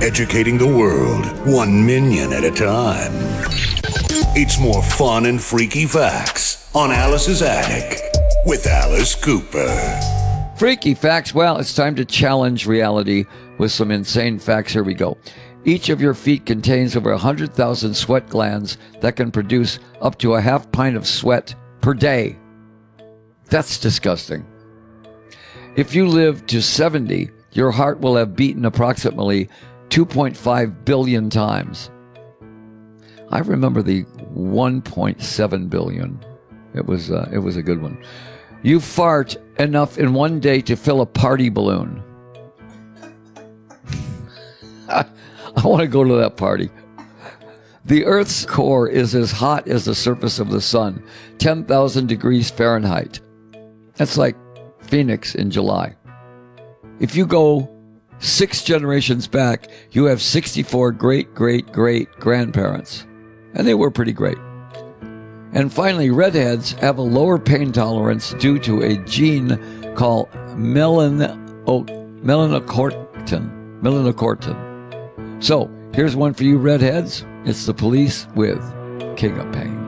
educating the world 1 minion at a time. It's more fun and freaky facts on Alice's Attic with Alice Cooper. Freaky facts. Well, it's time to challenge reality with some insane facts. Here we go. Each of your feet contains over 100,000 sweat glands that can produce up to a half pint of sweat per day. That's disgusting. If you live to 70, your heart will have beaten approximately 2.5 billion times. I remember the 1.7 billion. It was a good one. You fart enough in one day to fill a party balloon. I want to go to that party. The Earth's core is as hot as the surface of the sun, 10,000 degrees Fahrenheit. That's like Phoenix in July. If you go 6 generations back, you have 64 great-great-great-grandparents. And they were pretty great. And finally, redheads have a lower pain tolerance due to a gene called melanocortin. So, here's one for you redheads. It's the Police with King of Pain.